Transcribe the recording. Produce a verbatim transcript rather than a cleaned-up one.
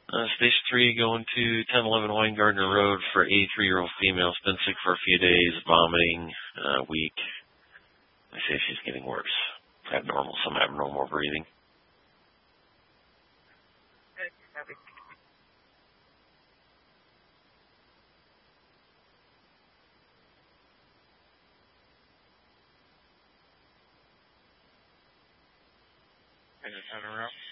Uh, station three going to ten eleven Weingartner Road for eighty-three-year-old female. Has been sick for a few days, vomiting, uh, weak. They say she's getting worse. Abnormal, some abnormal breathing. Good. Copy. I just had her out.